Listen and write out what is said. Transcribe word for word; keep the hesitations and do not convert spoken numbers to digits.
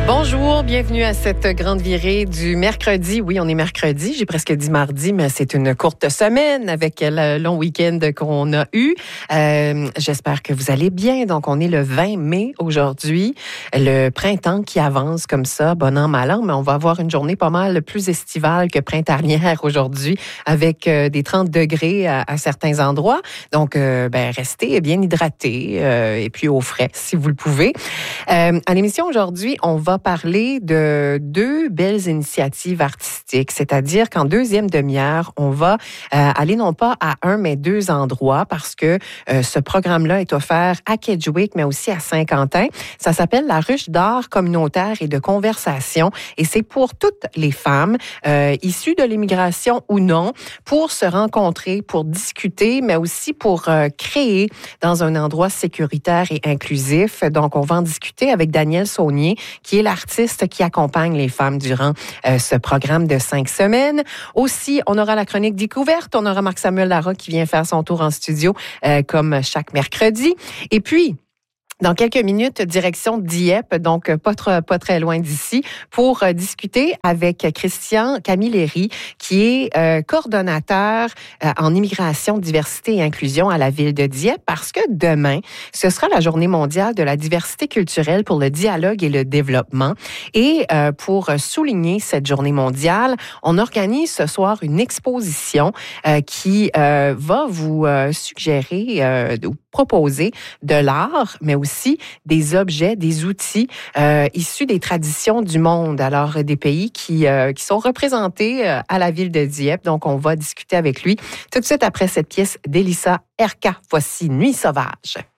Bonjour, bienvenue à cette grande virée du mercredi. Oui, on est mercredi, j'ai presque dit mardi, mais c'est une courte semaine avec le long week-end qu'on a eu. Euh, j'espère que vous allez bien. Donc, on est le vingt mai aujourd'hui. Le printemps qui avance comme ça, bon an, mal an, mais on va avoir une journée pas mal plus estivale que printanière aujourd'hui, avec euh, des trente degrés à, à certains endroits. Donc, euh, ben, restez bien hydratés euh, et puis au frais, si vous le pouvez. Euh, à l'émission aujourd'hui, on va parler de deux belles initiatives artistiques, c'est-à-dire qu'en deuxième demi-heure, on va euh, aller non pas à un, mais deux endroits parce que euh, ce programme-là est offert à Kedgewick, mais aussi à Saint-Quentin. Ça s'appelle la Ruche d'art communautaire et de conversation et c'est pour toutes les femmes, euh, issues de l'immigration ou non, pour se rencontrer, pour discuter, mais aussi pour euh, créer dans un endroit sécuritaire et inclusif. Donc, on va en discuter avec Danielle Saunier, qui est l'artiste qui accompagne les femmes durant euh, ce programme de cinq semaines. Aussi, on aura la chronique découverte. On aura Marc-Samuel Larocque qui vient faire son tour en studio euh, comme chaque mercredi. Et puis, dans quelques minutes, direction Dieppe, donc pas, trop, pas très loin d'ici, pour euh, discuter avec Christian Camilleri, qui est euh, coordonnateur euh, en immigration, diversité et inclusion à la ville de Dieppe, parce que demain, ce sera la journée mondiale de la diversité culturelle pour le dialogue et le développement. Et euh, pour souligner cette journée mondiale, on organise ce soir une exposition euh, qui euh, va vous euh, suggérer euh, ou proposer de l'art, mais aussi des objets, des outils euh, issus des traditions du monde, alors des pays qui, euh, qui sont représentés euh, à la ville de Dieppe. Donc, on va discuter avec lui tout de suite après cette pièce d'Elissa Erka. Voici Nuit sauvage.